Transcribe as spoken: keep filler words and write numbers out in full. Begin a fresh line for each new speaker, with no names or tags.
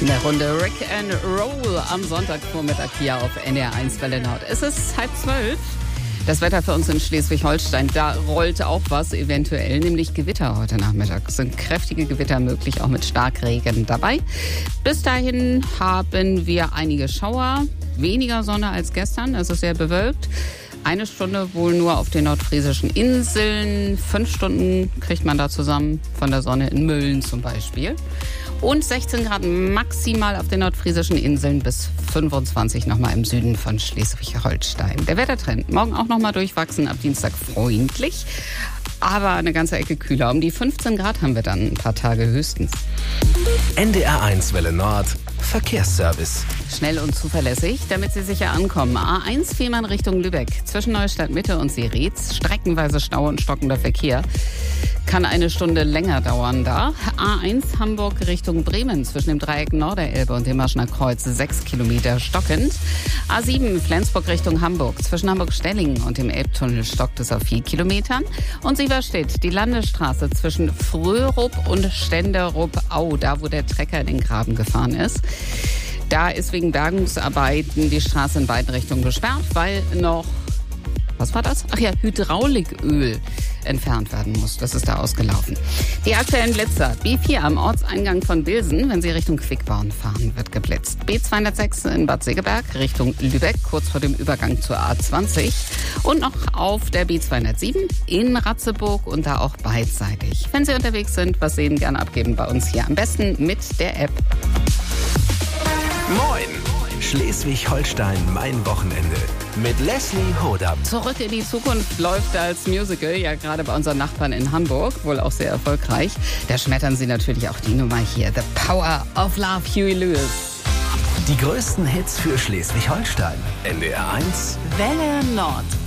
In der Runde Rick and Roll am Sonntagvormittag hier auf N D R eins Welle Nord. Es ist halb zwölf. Das Wetter für uns in Schleswig-Holstein, da rollt auch was eventuell, nämlich Gewitter heute Nachmittag. Es sind kräftige Gewitter möglich, auch mit Starkregen dabei. Bis dahin haben wir einige Schauer, weniger Sonne als gestern, es ist sehr bewölkt. Eine Stunde wohl nur auf den nordfriesischen Inseln. Fünf Stunden kriegt man da zusammen von der Sonne in Mölln zum Beispiel. Und sechzehn Grad maximal auf den nordfriesischen Inseln bis fünfundzwanzig nochmal im Süden von Schleswig-Holstein. Der Wettertrend morgen auch nochmal durchwachsen, ab Dienstag freundlich, aber eine ganze Ecke kühler. Um die fünfzehn Grad haben wir dann ein paar Tage höchstens.
N D R eins Welle Nord Verkehrsservice.
Schnell und zuverlässig, damit Sie sicher ankommen. A eins Fehmarn Richtung Lübeck. Zwischen Neustadt Mitte und Seretz. Streckenweise Stau und stockender Verkehr. Kann eine Stunde länger dauern da. A eins Hamburg Richtung Bremen. Zwischen dem Dreieck Norderelbe und dem Maschner Kreuz. Sechs Kilometer stockend. A sieben Flensburg Richtung Hamburg. Zwischen Hamburg-Stellingen und dem Elbtunnel stockt es auf vier Kilometern. Und Sieverstedt, die Landesstraße zwischen Fröhrup und Stenderup-Au. Da, wo der Trecker in den Graben gefahren ist. Da ist wegen Bergungsarbeiten die Straße in beiden Richtungen gesperrt, weil noch, was war das? Ach ja, Hydrauliköl entfernt werden muss. Das ist da ausgelaufen. Die aktuellen Blitzer. B vier am Ortseingang von Bilsen, wenn Sie Richtung Quickborn fahren, wird geblitzt. B zweihundertsechs in Bad Segeberg Richtung Lübeck, kurz vor dem Übergang zur A zwanzig. Und noch auf der B zweihundertsieben in Ratzeburg und da auch beidseitig. Wenn Sie unterwegs sind, was sehen, gerne abgeben bei uns hier. Am besten mit der App.
Moin! Schleswig-Holstein, mein Wochenende. Mit Leslie Hodam.
Zurück in die Zukunft läuft als Musical, ja gerade bei unseren Nachbarn in Hamburg, wohl auch sehr erfolgreich. Da schmettern sie natürlich auch die Nummer hier, The Power of Love, Huey Lewis.
Die größten Hits für Schleswig-Holstein. N D R eins
Welle Nord.